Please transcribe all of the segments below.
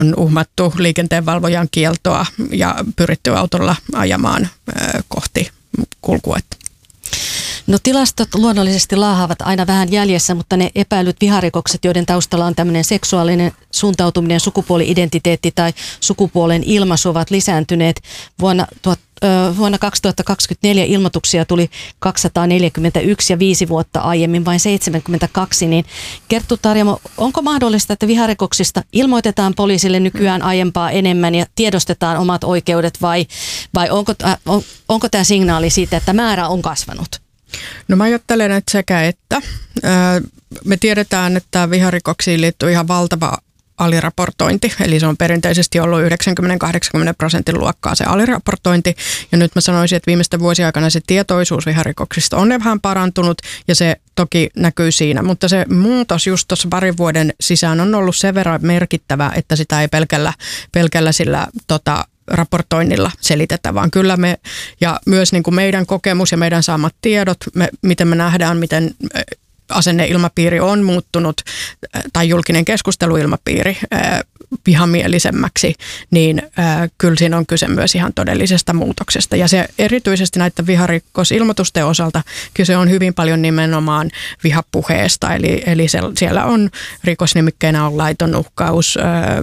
on uhmattu liikenteenvalvojan kieltoa ja pyritty autolla ajamaan kohti kulkuetta. No tilastot luonnollisesti laahaavat aina vähän jäljessä, mutta ne epäilyt viharikokset, joiden taustalla on tämmöinen seksuaalinen suuntautuminen, sukupuoli-identiteetti tai sukupuolen ilmaisu ovat lisääntyneet. Vuonna 2024 ilmoituksia tuli 241 ja 5 vuotta aiemmin vain 72. Niin Kerttu Tarjamo, onko mahdollista, että viharikoksista ilmoitetaan poliisille nykyään aiempaa enemmän ja tiedostetaan omat oikeudet vai onko tämä signaali siitä, että määrä on kasvanut? No mä ajattelen, että sekä että. Me tiedetään, että viharikoksiin liittyy ihan valtava aliraportointi, eli se on perinteisesti ollut 90-80% luokkaa se aliraportointi, ja nyt mä sanoisin, että viimeisten vuosien aikana se tietoisuus viharikoksista on vähän parantunut, ja se toki näkyy siinä, mutta se muutos just tuossa parin vuoden sisään on ollut sen verran merkittävä, että sitä ei pelkällä sillä raportoinnilla selitetä, vaan kyllä me, ja myös niin kuin meidän kokemus ja meidän saamat tiedot, miten me nähdään, miten asenneilmapiiri on muuttunut tai julkinen keskusteluilmapiiri vihamielisemmäksi, niin kyllä siinä on kyse myös ihan todellisesta muutoksesta. Ja se erityisesti näiden viharikosilmoitusten osalta kyse on hyvin paljon nimenomaan vihapuheesta, eli siellä on rikosnimikkeenä on laiton uhkaus,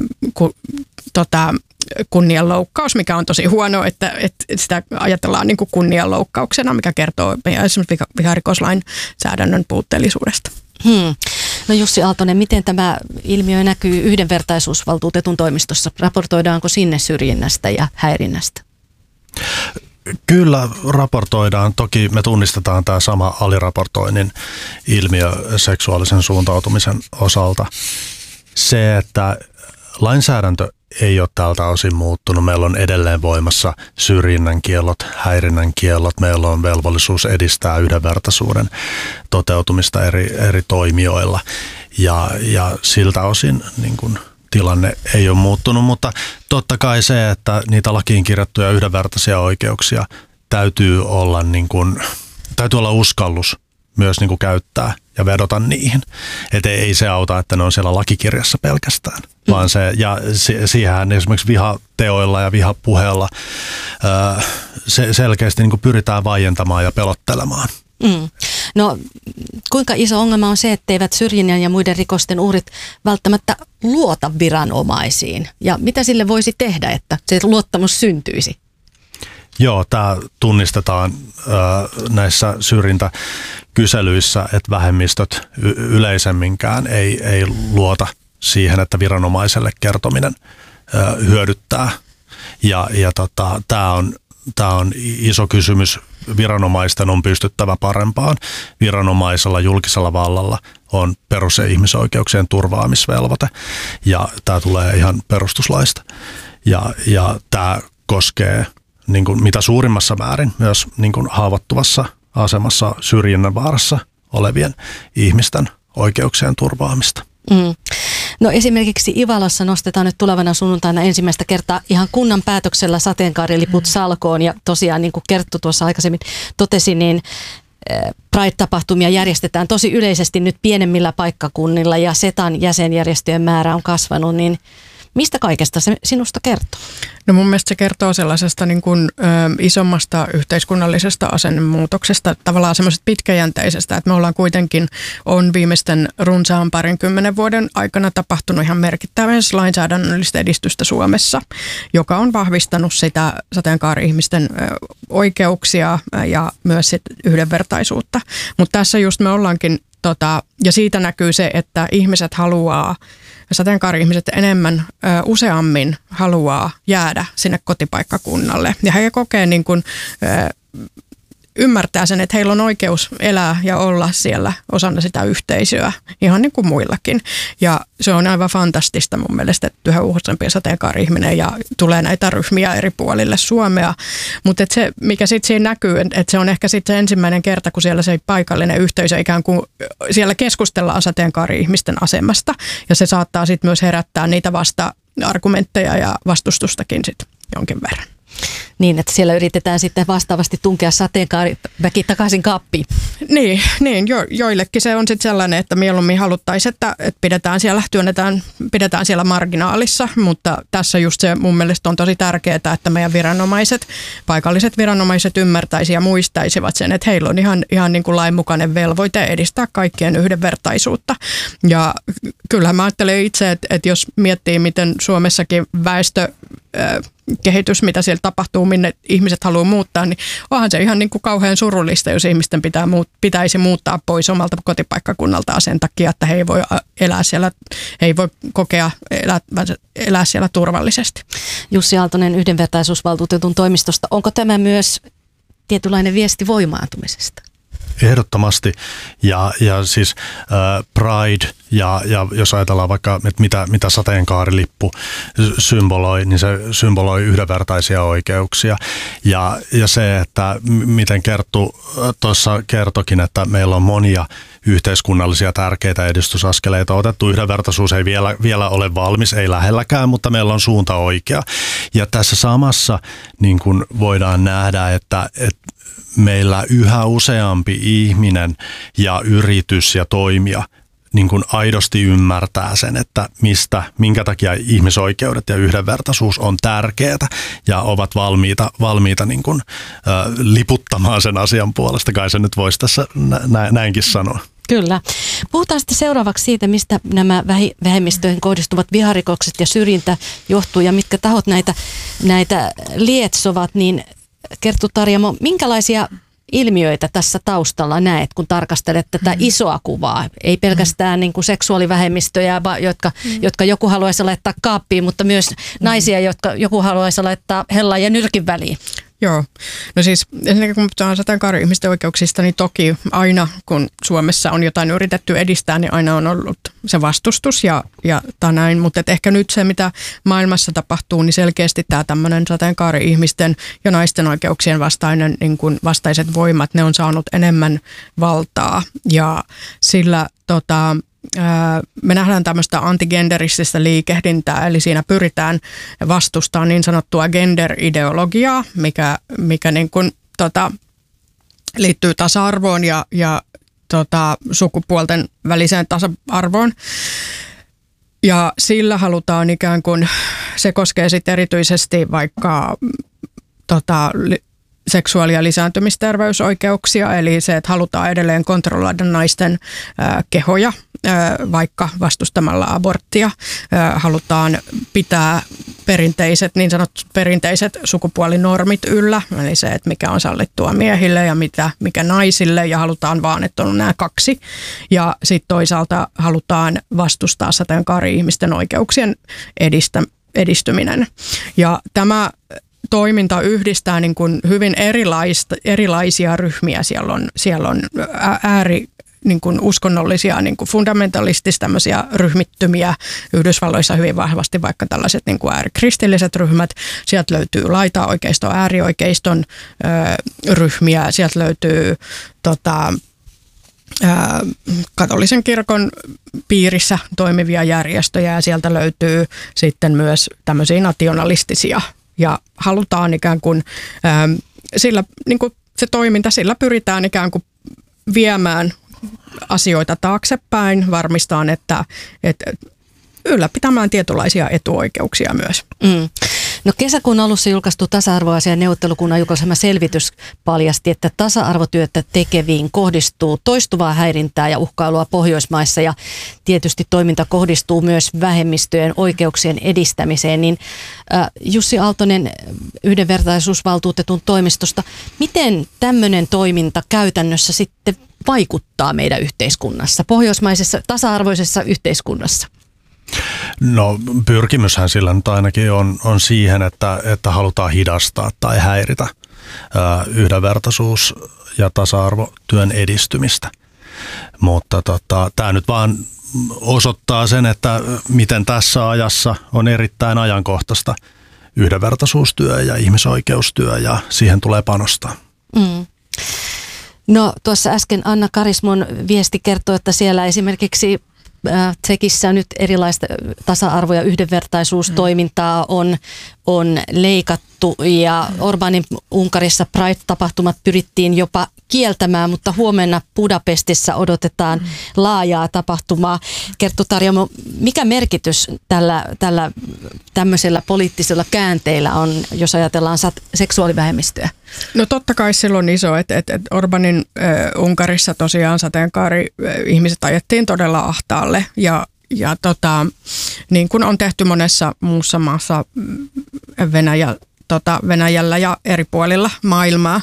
kunnianloukkaus, mikä on tosi huono, että sitä ajatellaan niin kuin kunnianloukkauksena, mikä kertoo esimerkiksi viharikoslainsäädännön puutteellisuudesta. No Jussi Aaltonen, miten tämä ilmiö näkyy yhdenvertaisuusvaltuutetun toimistossa? Raportoidaanko sinne syrjinnästä ja häirinnästä? Kyllä raportoidaan. Toki me tunnistetaan tämä sama aliraportoinnin ilmiö seksuaalisen suuntautumisen osalta. Se, että lainsäädäntö ei ole tältä osin muuttunut. Meillä on edelleen voimassa syrjinnän kiellot, häirinnän kiellot. Meillä on velvollisuus edistää yhdenvertaisuuden toteutumista eri toimijoilla. Ja siltä osin niin kun tilanne ei ole muuttunut, mutta totta kai se, että niitä lakiin kirjattuja yhdenvertaisia oikeuksia täytyy olla uskallus myös niin kuin käyttää ja vedota niihin. Että ei se auta, että ne on siellä lakikirjassa pelkästään, vaan siihenhän esimerkiksi vihateoilla ja vihapuheella selkeästi niin kuin pyritään vaientamaan ja pelottelemaan. No kuinka iso ongelma on se, etteivät syrjinnän ja muiden rikosten uhrit välttämättä luota viranomaisiin? Ja mitä sille voisi tehdä, että se luottamus syntyisi? Joo, tämä tunnistetaan näissä syrjintäkyselyissä, että vähemmistöt yleisemminkään ei luota siihen, että viranomaiselle kertominen hyödyttää. Ja tämä on iso kysymys. Viranomaisten on pystyttävä parempaan. Viranomaisella, julkisella vallalla on perus- ja ihmisoikeuksien turvaamisvelvoite, ja tämä tulee ihan perustuslaista. Ja tämä koskee niin kuin mitä suurimmassa määrin myös niin kuin haavoittuvassa asemassa syrjinnän vaarassa olevien ihmisten oikeuksien turvaamista. No esimerkiksi Ivalossa nostetaan nyt tulevana sunnuntaina ensimmäistä kertaa ihan kunnan päätöksellä sateenkaariliput salkoon, ja tosiaan niin kuin Kerttu tuossa aikaisemmin totesi, niin Pride-tapahtumia järjestetään tosi yleisesti nyt pienemmillä paikkakunnilla ja SETAn jäsenjärjestöjen määrä on kasvanut, niin mistä kaikesta se sinusta kertoo? No mun mielestä se kertoo sellaisesta niin kuin, isommasta yhteiskunnallisesta asennemuutoksesta, tavallaan semmoisesta pitkäjänteisestä, että me ollaan kuitenkin viimeisten runsaan 20 vuoden aikana tapahtunut ihan merkittävää lainsäädännöllistä edistystä Suomessa, joka on vahvistanut sitä sateenkaari-ihmisten oikeuksia ja myös sit yhdenvertaisuutta. Mutta tässä just me ollaankin, ja siitä näkyy se, että ihmiset haluaa, sateenkaari-ihmiset useammin haluaa jäädä sinne kotipaikkakunnalle. Ja he kokee niin kuin, ymmärtää sen, että heillä on oikeus elää ja olla siellä osana sitä yhteisöä, ihan niin kuin muillakin. Ja se on aivan fantastista mun mielestä, että yhä useampi sateenkaari-ihminen ja tulee näitä ryhmiä eri puolille Suomea. Mutta se, mikä sitten siinä näkyy, että se on ehkä sitten se ensimmäinen kerta, kun siellä se paikallinen yhteisö ikään kuin siellä keskustellaan sateenkaari-ihmisten asemasta. Ja se saattaa sitten myös herättää niitä vasta-argumentteja ja vastustustakin sitten jonkin verran. niin, että siellä yritetään sitten vastaavasti tunkea sateenkaariväki takaisin kaappiin. Niin joillekin se on sitten sellainen, että mieluummin haluttaisiin, että pidetään siellä marginaalissa, mutta tässä just se mun mielestä on tosi tärkeää, että meidän paikalliset viranomaiset ymmärtäisivät ja muistaisivat sen, että heillä on ihan niin kuin lainmukainen velvoite edistää kaikkien yhdenvertaisuutta. Ja kyllähän mä ajattelen itse, että jos miettii, miten Suomessakin väestökehitys, mitä siellä tapahtuu, minne ihmiset haluaa muuttaa, niin onhan se ihan niin kuin kauhean surullista, jos ihmisten pitäisi muuttaa pois omalta kotipaikkakunnaltaan sen takia, että he ei voi elää siellä, he ei voi kokea elää siellä turvallisesti. Jussi Aaltonen yhdenvertaisuusvaltuutetun toimistosta. Onko tämä myös tietynlainen viesti voimaantumisesta? Ehdottomasti. Ja siis Pride ja jos ajatellaan vaikka, mitä sateenkaarilippu symboloi, niin se symboloi yhdenvertaisia oikeuksia. Ja se, että miten Kerttu tuossa kertokin, että meillä on monia yhteiskunnallisia tärkeitä edistysaskeleita otettu. Yhdenvertaisuus ei vielä ole valmis, ei lähelläkään, mutta meillä on suunta oikea. Ja tässä samassa niin kuin voidaan nähdä, että meillä yhä useampi ihminen ja yritys ja toimija niin kuin aidosti ymmärtää sen, että minkä takia ihmisoikeudet ja yhdenvertaisuus on tärkeää ja ovat valmiita niin kuin, liputtamaan sen asian puolesta. Kai se nyt voisi tässä näinkin sanoa. Kyllä. Puhutaan sitten seuraavaksi siitä, mistä nämä vähemmistöihin kohdistuvat viharikokset ja syrjintä johtuu ja mitkä tahot näitä lietsovat, niin Kerttu Tarjamo, minkälaisia ilmiöitä tässä taustalla näet, kun tarkastelet tätä isoa kuvaa? Ei pelkästään niin kuin seksuaalivähemmistöjä, jotka joku haluaisi laittaa kaappiin, mutta myös naisia, jotka joku haluaisi laittaa hellan ja nyrkin väliin. Joo. No siis ensinnäkin kun puhutaan sateenkaari-ihmisten oikeuksista, niin toki aina kun Suomessa on jotain yritetty edistää, niin aina on ollut se vastustus ja näin. Mutta ehkä nyt se, mitä maailmassa tapahtuu, niin selkeästi tämä tämmöinen sateenkaari-ihmisten ja naisten oikeuksien vastaiset voimat, ne on saanut enemmän valtaa ja sillä me nähdään tämmöistä antigenderististä liikehdintää, eli siinä pyritään vastustamaan niin sanottua gender-ideologiaa, mikä niin kuin, liittyy tasa-arvoon ja sukupuolten väliseen tasa-arvoon. Ja sillä halutaan ikään kuin, se koskee sitten erityisesti vaikka seksuaali- ja lisääntymisterveysoikeuksia, eli se, että halutaan edelleen kontrolloida naisten kehoja, vaikka vastustamalla aborttia. Halutaan pitää niin sanotut perinteiset sukupuolinormit yllä, eli se, että mikä on sallittua miehille ja mikä naisille, ja halutaan vaan, että on nämä kaksi. Ja sitten toisaalta halutaan vastustaa sateenkaari-ihmisten oikeuksien edistyminen. Ja tämä toiminta yhdistää niin kuin hyvin erilaisia ryhmiä. Siellä on niin kuin uskonnollisia, niin kuin fundamentalistisia tämmöisiä ryhmittymiä. Yhdysvalloissa hyvin vahvasti vaikka tällaiset niin kuin äärikristilliset ryhmät. Sieltä löytyy laitaoikeiston, äärioikeiston ryhmiä. Sieltä löytyy katolisen kirkon piirissä toimivia järjestöjä ja sieltä löytyy sitten myös tämmöisiä nationalistisia. Ja halutaan ikään kuin sillä, niin kuin se toiminta, sillä pyritään ikään kuin viemään asioita taaksepäin, varmistamaan, että ylläpitämään tietynlaisia etuoikeuksia myös. Mm. No kesäkuun alussa julkaistu tasa-arvoasian neuvottelukunnan julkaisema selvitys paljasti, että tasa-arvotyötä tekeviin kohdistuu toistuvaa häirintää ja uhkailua Pohjoismaissa ja tietysti toiminta kohdistuu myös vähemmistöjen oikeuksien edistämiseen. Niin Jussi Aaltonen yhdenvertaisuusvaltuutetun toimistosta, miten tämmöinen toiminta käytännössä sitten vaikuttaa meidän yhteiskunnassa, pohjoismaisessa tasa-arvoisessa yhteiskunnassa? No pyrkimyshän sillä nyt ainakin on siihen, että halutaan hidastaa tai häiritä yhdenvertaisuus- ja tasa-arvotyön edistymistä. Mutta tämä nyt vaan osoittaa sen, että miten tässä ajassa on erittäin ajankohtaista yhdenvertaisuustyö ja ihmisoikeustyö ja siihen tulee panostaa. Mm. No tuossa äsken Anna Karismon viesti kertoi, että siellä esimerkiksi Tsekissä nyt erilaista tasa-arvo- ja yhdenvertaisuustoimintaa on leikattu ja Orbanin Unkarissa Pride-tapahtumat pyrittiin jopa kieltämään, mutta huomenna Budapestissa odotetaan laajaa tapahtumaa. Kerttu Tarjoamo, mikä merkitys tällä tämmöisellä poliittisella käänteillä on, jos ajatellaan seksuaalivähemmistöä? No totta kai silloin iso, että Orbanin Unkarissa tosiaan sateenkaari-ihmiset ajettiin todella ahtaalle ja niin kuin on tehty monessa muussa maassa Venäjällä ja eri puolilla maailmaa.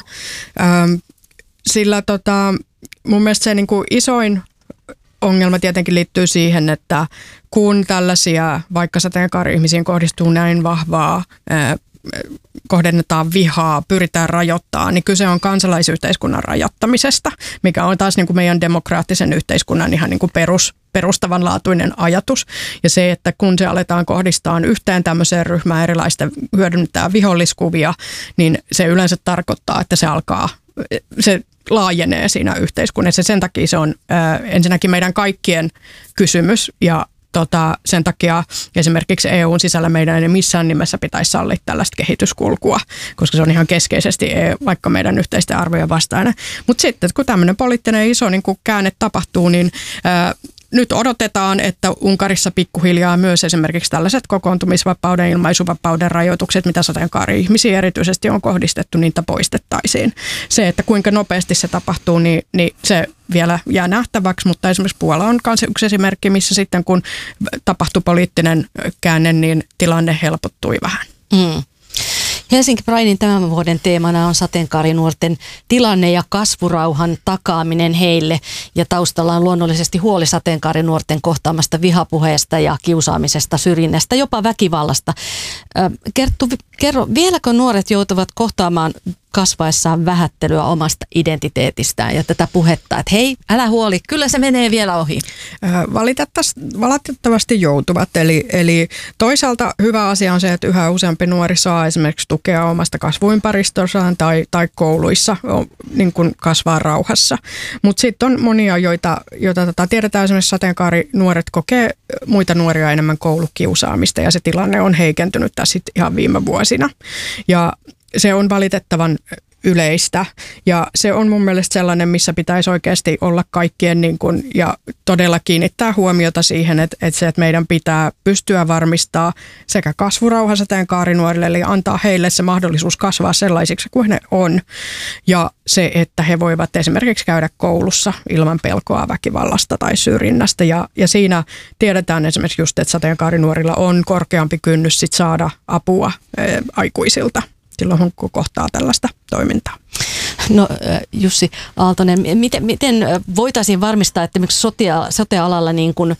Sillä mun mielestä se niin kuin isoin ongelma tietenkin liittyy siihen, että kun tällaisia vaikka sateenkaari-ihmisiin kohdistuu näin vahvaa, kohdennetaan vihaa, pyritään rajoittamaan, niin kyse on kansalaisyhteiskunnan rajoittamisesta, mikä on taas niin kuin meidän demokraattisen yhteiskunnan ihan niin kuin perustavanlaatuinen ajatus. Ja se, että kun se aletaan kohdistaa yhteen tämmöiseen ryhmään erilaista hyödyntää viholliskuvia, niin se yleensä tarkoittaa, että se laajenee siinä yhteiskunnassa. Sen takia se on ensinnäkin meidän kaikkien kysymys ja sen takia esimerkiksi EUn sisällä meidän ei missään nimessä pitäisi sallia tällaista kehityskulkua, koska se on ihan keskeisesti vaikka meidän yhteisten arvojen vastainen. Mutta sitten kun tämmöinen poliittinen iso niin kun käänne tapahtuu, niin nyt odotetaan, että Unkarissa pikkuhiljaa myös esimerkiksi tällaiset kokoontumisvapauden, ilmaisuvapauden rajoitukset, mitä sateenkaari-ihmisiin erityisesti on kohdistettu, niitä poistettaisiin. Se, että kuinka nopeasti se tapahtuu, niin se vielä jää nähtäväksi, mutta esimerkiksi Puola on myös yksi esimerkki, missä sitten kun tapahtui poliittinen käänne, niin tilanne helpottui vähän. Helsinki Pridein tämän vuoden teemana on sateenkaarinuorten tilanne ja kasvurauhan takaaminen heille. Ja taustalla on luonnollisesti huoli sateenkaarinuorten kohtaamasta vihapuheesta ja kiusaamisesta, syrjinnästä, jopa väkivallasta. Kerro, vieläkö nuoret joutuvat kohtaamaan kasvaessaan vähättelyä omasta identiteetistään ja tätä puhetta, että hei, älä huoli, kyllä se menee vielä ohi? Valitettavasti joutuvat. Eli toisaalta hyvä asia on se, että yhä useampi nuori saa esimerkiksi tukea omasta kasvuympäristössään tai kouluissa niin kuin kasvaa rauhassa. Mutta sitten on monia, joita tiedetään esimerkiksi sateenkaarinuoret kokee muita nuoria enemmän koulukiusaamista ja se tilanne on heikentynyt tässä ihan viime vuosina. Ja se on valitettavan yleistä ja se on mun mielestä sellainen, missä pitäisi oikeasti olla kaikkien niin kuin, ja todella kiinnittää huomiota siihen, että meidän pitää pystyä varmistaa sekä kasvurauha sateenkaarinuorille, eli antaa heille se mahdollisuus kasvaa sellaisiksi kuin ne on ja se, että he voivat esimerkiksi käydä koulussa ilman pelkoa väkivallasta tai syrjinnästä ja siinä tiedetään esimerkiksi just, että sateenkaarinuorilla on korkeampi kynnys sit saada apua aikuisilta silloin, kun kohtaa tällaista toimintaa. No Jussi Aaltonen, miten voitaisiin varmistaa, että esimerkiksi sote-alalla niin kuin,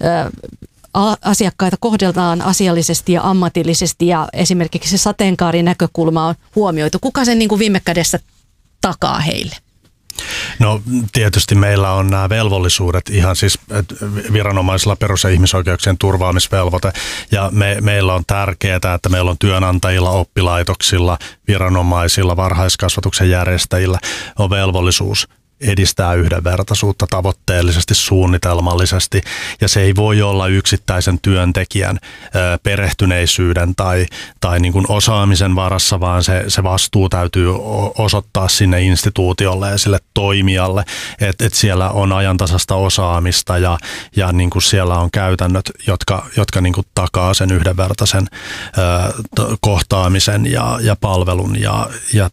asiakkaita kohdeltaan asiallisesti ja ammatillisesti ja esimerkiksi se sateenkaarinäkökulma on huomioitu? Kuka sen niin kuin viime kädessä takaa heille? No tietysti meillä on nämä velvollisuudet ihan siis viranomaisilla perus- ja ihmisoikeuksien turvaamisvelvoite ja meillä on tärkeää, että meillä on työnantajilla, oppilaitoksilla, viranomaisilla, varhaiskasvatuksen järjestäjillä on velvollisuus edistää yhdenvertaisuutta tavoitteellisesti, suunnitelmallisesti ja se ei voi olla yksittäisen työntekijän perehtyneisyyden tai niin kuin osaamisen varassa, vaan se vastuu täytyy osoittaa sinne instituutiolle ja sille toimijalle, että siellä on ajantasasta osaamista ja niin kuin siellä on käytännöt, jotka niin kuin takaa sen yhdenvertaisen kohtaamisen ja palvelun ja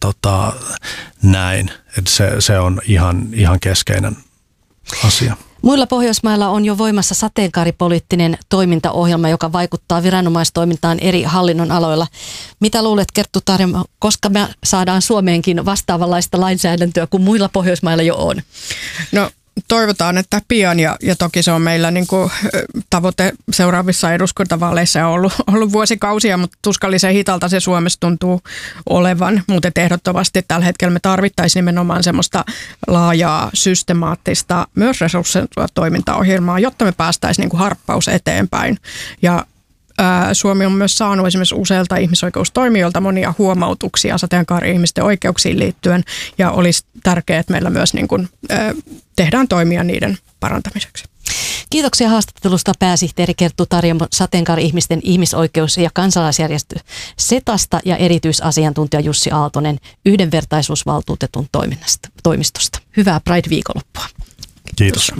näin. Että se on ihan keskeinen asia. Muilla Pohjoismailla on jo voimassa sateenkaaripoliittinen toimintaohjelma, joka vaikuttaa viranomaistoimintaan eri hallinnonaloilla. Mitä luulet, Kerttu Tarjoamo, koska me saadaan Suomeenkin vastaavanlaista lainsäädäntöä kuin muilla Pohjoismailla jo on? No toivotaan, että pian ja toki se on meillä niin kuin tavoite seuraavissa eduskuntavaaleissa on ollut vuosikausia, mutta tuskallisen hitalta se Suomessa tuntuu olevan. Mutta ehdottomasti tällä hetkellä me tarvittaisiin nimenomaan semmoista laajaa, systemaattista, myös resurssoitua toimintaohjelmaa, jotta me päästäisiin niin kuin harppaus eteenpäin. Ja Suomi on myös saanut esimerkiksi useilta ihmisoikeustoimijoilta monia huomautuksia sateenkaari-ihmisten oikeuksiin liittyen ja olisi tärkeää, että meillä myös niin kuin, tehdään toimia niiden parantamiseksi. Kiitoksia haastattelusta pääsihteeri Kerttu Tarjamo Sateenkaari-ihmisten ihmisoikeus- ja kansalaisjärjestö SETAsta ja erityisasiantuntija Jussi Aaltonen yhdenvertaisuusvaltuutetun toimistosta. Hyvää Pride-viikonloppua. Kiitos.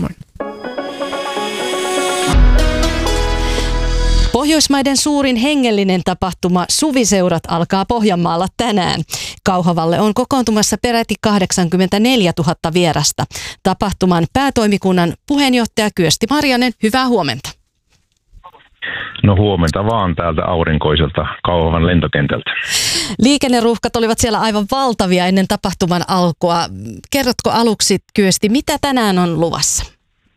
Pohjoismaiden suurin hengellinen tapahtuma Suviseurat alkaa Pohjanmaalla tänään. Kauhavalle on kokoontumassa peräti 84 000 vierasta. Tapahtuman päätoimikunnan puheenjohtaja Kyösti Marjanen, hyvää huomenta. No huomenta vaan täältä aurinkoiselta Kauhavan lentokentältä. Liikenneruuhkat olivat siellä aivan valtavia ennen tapahtuman alkua. Kerrotko aluksi, Kyösti, mitä tänään on luvassa?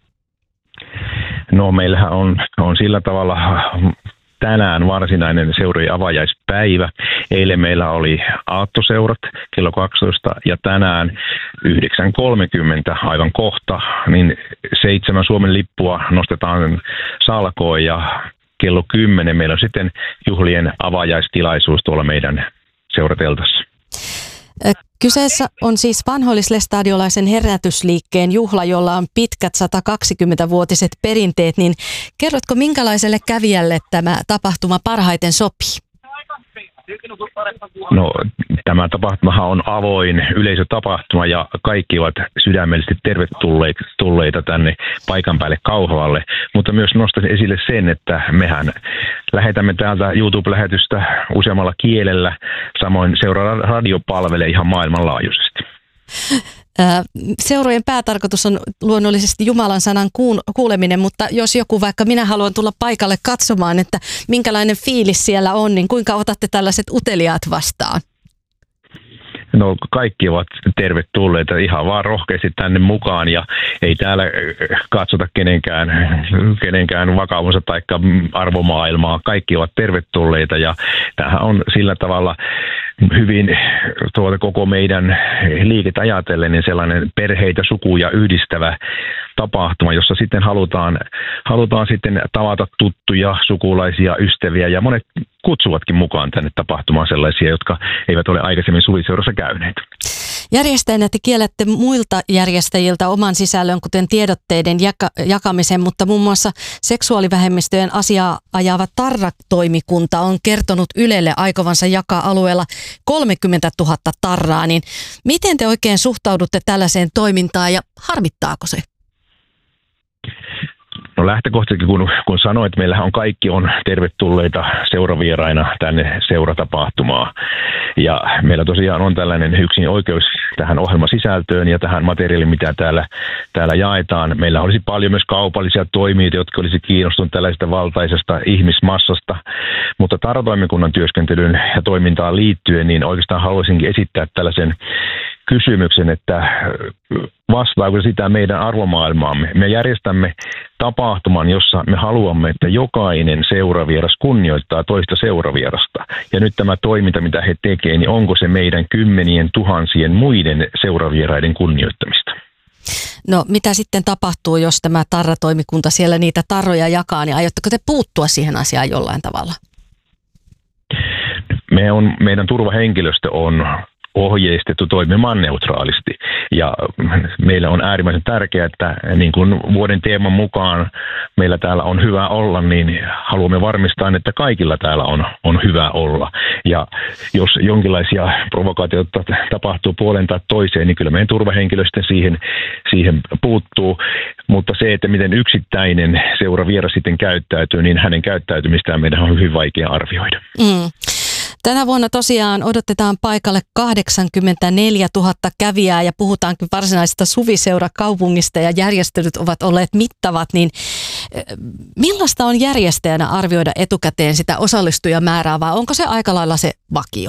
No meillähän on sillä tavalla tänään varsinainen seurojen avajaispäivä. Eilen meillä oli aattoseurat kello 12 ja tänään 9.30 aivan kohta, niin 7 Suomen lippua nostetaan salkoon ja kello 10 meillä on sitten juhlien avajaistilaisuus tuolla meidän seurateltassa. Kyseessä on siis vanhoillislestadiolaisen herätysliikkeen juhla, jolla on pitkät 120-vuotiset perinteet, niin kerrotko minkälaiselle kävijälle tämä tapahtuma parhaiten sopii? No tämä tapahtumahan on avoin yleisötapahtuma ja kaikki ovat sydämellisesti tervetulleita tänne paikan päälle Kauhavalle, mutta myös nostaisin esille sen, että mehän lähetämme täältä YouTube-lähetystä useammalla kielellä, samoin Seura Radio palvelee ihan maailmanlaajuisesti. Seurojen päätarkoitus on luonnollisesti Jumalan sanan kuuleminen, mutta jos joku, vaikka minä haluan tulla paikalle katsomaan, että minkälainen fiilis siellä on, niin kuinka otatte tällaiset uteliaat vastaan? No kaikki ovat tervetulleita ihan vaan rohkeasti tänne mukaan ja ei täällä katsota kenenkään vakaumusta tai arvomaailmaa. Kaikki ovat tervetulleita ja tämähän on sillä tavalla hyvin koko meidän liiket ajatellen niin sellainen perheitä, sukuja yhdistävä tapahtuma, jossa sitten halutaan sitten tavata tuttuja, sukulaisia, ystäviä ja monet kutsuvatkin mukaan tänne tapahtumaan sellaisia, jotka eivät ole aikaisemmin Suviseurassa käyneet. Järjestäjänä te kiellätte muilta järjestäjiltä oman sisällön, kuten tiedotteiden jakamisen, mutta muun muassa seksuaalivähemmistöjen asiaa ajava Tarra-toimikunta on kertonut Ylelle aikovansa jakaa alueella 30 000 tarraa. Niin miten te oikein suhtaudutte tällaiseen toimintaan ja harmittaako se? No lähtökohtaisesti, kun sanoit, että meillähän kaikki on tervetulleita seuravieraina tänne seuratapahtumaan. Ja meillä tosiaan on tällainen yksin oikeus tähän ohjelmasisältöön ja tähän materiaaliin, mitä täällä jaetaan. Meillä olisi paljon myös kaupallisia toimijoita, jotka olisi kiinnostuneet tällaisesta valtaisesta ihmismassasta. Mutta Tarra-toimikunnan työskentelyyn ja toimintaan liittyen, niin oikeastaan haluaisinkin esittää tällaisen kysymyksen, että vastaako sitä meidän arvomaailmaamme. Me järjestämme tapahtuman, jossa me haluamme, että jokainen seuravieras kunnioittaa toista seuravierasta. Ja nyt tämä toiminta, mitä he tekevät, niin onko se meidän 10 000 muiden seuravieraiden kunnioittamista? No mitä sitten tapahtuu, jos tämä Tarra-toimikunta siellä niitä tarroja jakaa, niin aiotteko te puuttua siihen asiaan jollain tavalla? Meidän turvahenkilöstö on ohjeistettu toimimaan neutraalisti. Ja meillä on äärimmäisen tärkeää, että niin kuin vuoden teeman mukaan meillä täällä on hyvä olla, niin haluamme varmistaa, että kaikilla täällä on hyvä olla. Ja jos jonkinlaisia provokaatioita tapahtuu puoleen tai toiseen, niin kyllä meidän turvahenkilöstö siihen puuttuu. Mutta se, että miten yksittäinen seuravieras sitten käyttäytyy, niin hänen käyttäytymistään meidän on hyvin vaikea arvioida. Tänä vuonna tosiaan odotetaan paikalle 84 000 kävijää ja puhutaankin varsinaisesta Suviseura-kaupungista ja järjestelyt ovat olleet mittavat, niin millaista on järjestäjänä arvioida etukäteen sitä osallistujamäärää vai onko se aika lailla se vakio?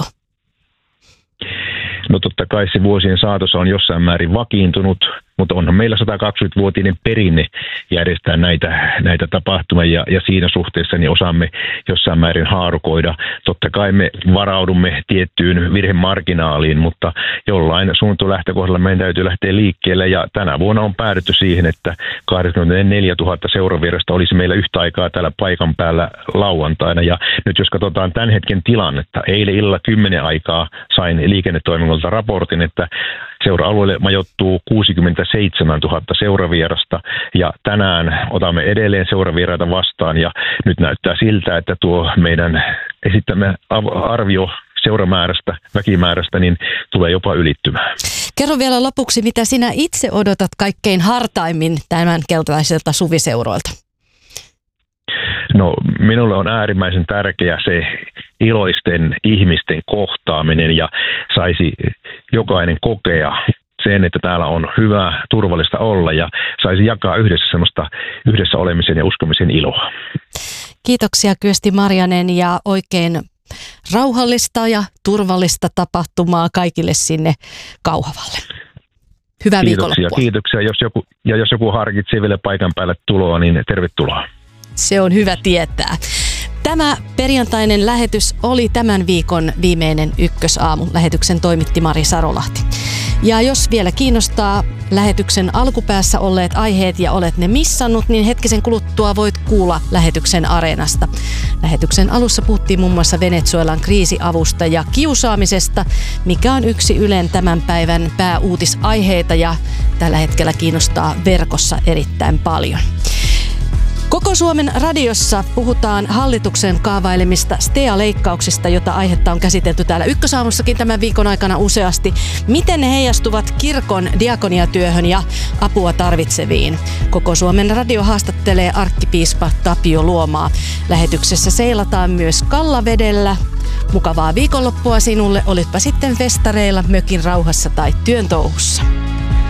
No totta kai se vuosien saatossa on jossain määrin vakiintunut, mutta onhan meillä 120-vuotinen perinne järjestää näitä tapahtumia ja siinä suhteessa niin osaamme jossain määrin haarukoida. Totta kai me varaudumme tiettyyn virhemarginaaliin, mutta jollain suunnittelulähtökohdalla meidän täytyy lähteä liikkeelle ja tänä vuonna on päädytty siihen, että 84 000 seuravierasta olisi meillä yhtä aikaa täällä paikan päällä lauantaina ja nyt jos katsotaan tämän hetken tilannetta, eilen illalla 10 aikaa sain liikennetoimingolta raportin, että Seura-alueelle majoittuu 67 000 seuravierasta ja tänään otamme edelleen seuravieraita vastaan ja nyt näyttää siltä, että tuo meidän esittämä arvio seuramäärästä, väkimäärästä, niin tulee jopa ylittymään. Kerro vielä lopuksi, mitä sinä itse odotat kaikkein hartaimmin tämän keltaiselta suviseuroilta? No, minulle on äärimmäisen tärkeä se iloisten ihmisten kohtaaminen ja saisi jokainen kokea sen, että täällä on hyvä, turvallista olla ja saisi jakaa yhdessä semmoista yhdessä olemisen ja uskomisen iloa. Kiitoksia Kyösti Marjanen ja oikein rauhallista ja turvallista tapahtumaa kaikille sinne Kauhavalle. Hyvää viikonloppua. Kiitoksia. Jos joku harkitsee vielä paikan päälle tuloa, niin tervetuloa. Se on hyvä tietää. Tämä perjantainen lähetys oli tämän viikon viimeinen Ykkösaamu. Lähetyksen toimitti Mari Sarolahti. Ja jos vielä kiinnostaa lähetyksen alkupäässä olleet aiheet ja olet ne missannut, niin hetkisen kuluttua voit kuulla lähetyksen Areenasta. Lähetyksen alussa puhuttiin muun muassa Venezuelan kriisiavusta ja kiusaamisesta, mikä on yksi Ylen tämän päivän pääuutisaiheita ja tällä hetkellä kiinnostaa verkossa erittäin paljon. Koko Suomen radiossa puhutaan hallituksen kaavailemista STEA-leikkauksista, jota aihetta on käsitelty täällä Ykkösaamussakin tämän viikon aikana useasti. Miten ne heijastuvat kirkon diakoniatyöhön ja apua tarvitseviin? Koko Suomen radio haastattelee arkkipiispa Tapio Luomaa. Lähetyksessä seilataan myös Kallavedellä. Mukavaa viikonloppua sinulle, olitpa sitten festareilla, mökin rauhassa tai työn touhussa.